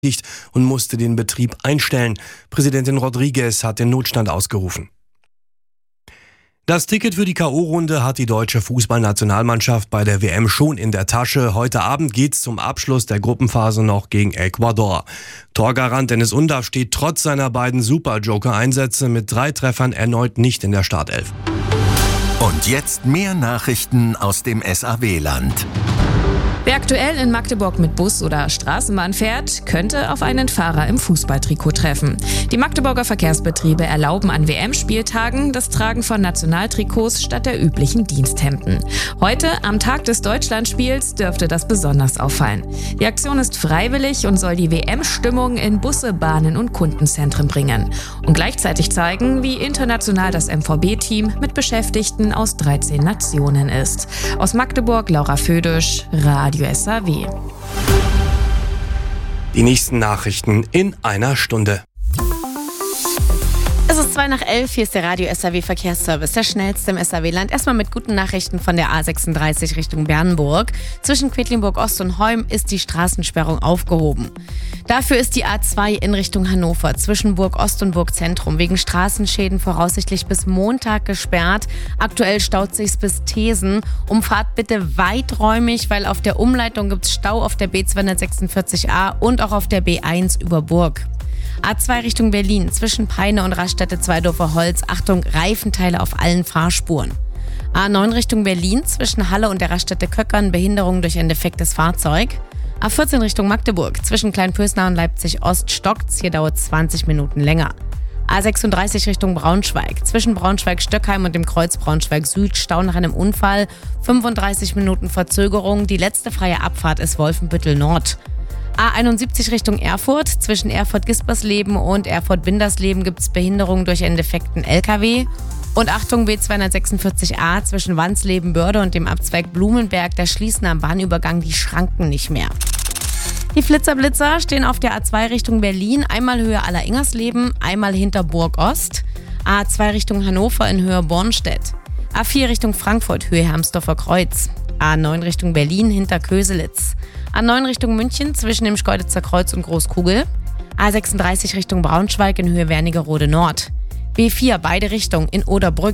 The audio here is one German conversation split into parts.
und musste den Betrieb einstellen. Präsidentin Rodriguez hat den Notstand ausgerufen. Das Ticket für die K.O.-Runde hat die deutsche Fußballnationalmannschaft bei der WM schon in der Tasche. Heute Abend geht's zum Abschluss der Gruppenphase noch gegen Ecuador. Torgarant Dennis Undaff steht trotz seiner beiden Super-Joker-Einsätze mit 3 Treffern erneut nicht in der Startelf. Und jetzt mehr Nachrichten aus dem SAW-Land. Wer aktuell in Magdeburg mit Bus oder Straßenbahn fährt, könnte auf einen Fahrer im Fußballtrikot treffen. Die Magdeburger Verkehrsbetriebe erlauben an WM-Spieltagen das Tragen von Nationaltrikots statt der üblichen Diensthemden. Heute, am Tag des Deutschlandspiels, dürfte das besonders auffallen. Die Aktion ist freiwillig und soll die WM-Stimmung in Busse, Bahnen und Kundenzentren bringen. Und gleichzeitig zeigen, wie international das MVB-Team mit Beschäftigten aus 13 Nationen ist. Aus Magdeburg, Laura Födisch, Radio SAW. Die nächsten Nachrichten in einer Stunde. Es ist 11:02, hier ist der Radio SAW Verkehrsservice, der schnellste im SAW-Land. Erstmal mit guten Nachrichten von der A36 Richtung Bernburg. Zwischen Quedlinburg Ost und Heum ist die Straßensperrung aufgehoben. Dafür ist die A2 in Richtung Hannover zwischen Burg Ost und Burg Zentrum wegen Straßenschäden voraussichtlich bis Montag gesperrt. Aktuell staut sich's bis Thesen. Umfahrt bitte weiträumig, weil auf der Umleitung gibt's Stau auf der B246a und auch auf der B1 über Burg. A2 Richtung Berlin, zwischen Peine und Raststätte Zweidorfer Holz. Achtung, Reifenteile auf allen Fahrspuren. A9 Richtung Berlin, zwischen Halle und der Raststätte Köckern, Behinderung durch ein defektes Fahrzeug. A14 Richtung Magdeburg, zwischen Kleinpösnau und Leipzig Ost stockt's, hier dauert 20 Minuten länger. A36 Richtung Braunschweig, zwischen Braunschweig-Stöckheim und dem Kreuz Braunschweig Süd, Stau nach einem Unfall, 35 Minuten Verzögerung. Die letzte freie Abfahrt ist Wolfenbüttel Nord. A71 Richtung Erfurt, zwischen Erfurt-Gispersleben und Erfurt-Windersleben gibt es Behinderung durch einen defekten LKW. Und Achtung, B246a zwischen Wansleben-Börde und dem Abzweig Blumenberg, da schließen am Bahnübergang die Schranken nicht mehr. Die Flitzer-Blitzer stehen auf der A2 Richtung Berlin, einmal Höhe Aller-Ingersleben, einmal hinter Burg Ost. A2 Richtung Hannover in Höhe Bornstedt. A4 Richtung Frankfurt, Höhe Hermsdorfer Kreuz. A9 Richtung Berlin hinter Köselitz. A9 Richtung München zwischen dem Schkeuditzer Kreuz und Großkugel. A36 Richtung Braunschweig in Höhe Wernigerode Nord. B4 beide Richtungen in Oderbrück.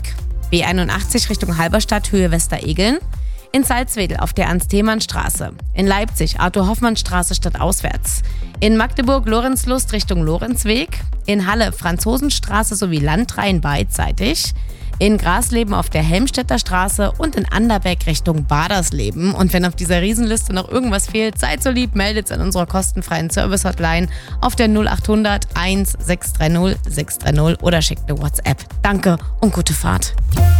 B81 Richtung Halberstadt Höhe Westeregeln. In Salzwedel auf der Ernst-Thälmann-Straße. In Leipzig Arthur-Hoffmann-Straße stadtauswärts. In Magdeburg Lorenzlust Richtung Lorenzweg. In Halle Franzosenstraße sowie Landrhein beidseitig. In Grasleben auf der Helmstedter Straße und in Anderbeck Richtung Badersleben. Und wenn auf dieser Riesenliste noch irgendwas fehlt, seid so lieb, meldet es an unserer kostenfreien Service-Hotline auf der 0800 1630 630 oder schickt eine WhatsApp. Danke und gute Fahrt.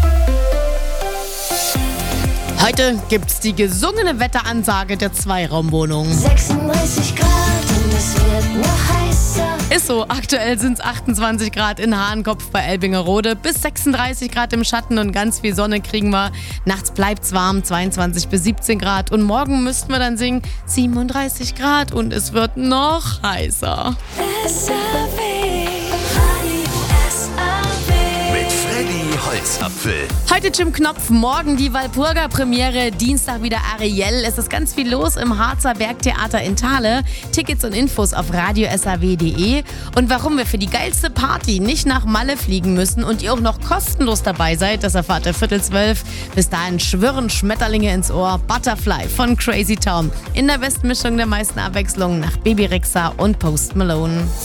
Heute gibt's die gesungene Wetteransage der Zweiraumwohnung. 36 Grad und es wird noch heißer. Ist so, aktuell sind's 28 Grad in Hahnkopf bei Elbingerode, bis 36 Grad im Schatten und ganz viel Sonne kriegen wir. Nachts bleibt's warm, 22 bis 17 Grad und morgen müssten wir dann singen 37 Grad und es wird noch heißer. Holzapfel. Heute Jim Knopf, morgen die Walpurga-Premiere, Dienstag wieder Ariel. Es ist ganz viel los im Harzer Bergtheater in Thale. Tickets und Infos auf radiosaw.de. Und warum wir für die geilste Party nicht nach Malle fliegen müssen und ihr auch noch kostenlos dabei seid, das erfahrt ihr 11:45. Bis dahin schwirren Schmetterlinge ins Ohr. Butterfly von Crazy Town. In der besten Mischung der meisten Abwechslungen nach Baby Rexha und Post Malone.